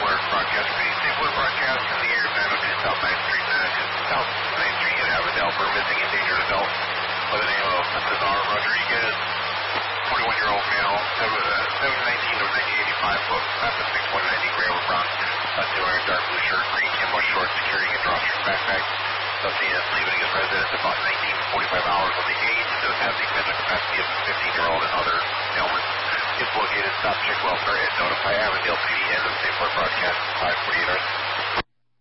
Word broadcast. Safe Word broadcast from the air, 902 South 9th Street, 902 South 9th Street in Avondale for a missing endangered adult by the name of Cesar Rodriguez, 41-year-old male, 7/19 of 1985, book, Mazda 6/190 gray over brown, 200 dark blue shirt, green camo shorts, carrying a drawstring backpack. Seen as leaving his residence about 19 to 45 hours of the age, does have the mental capacity of a 15-year-old and other ailments. Is located, stop, check welfare, and notify Avondale PD. End of Safe Word broadcast, 548 hours.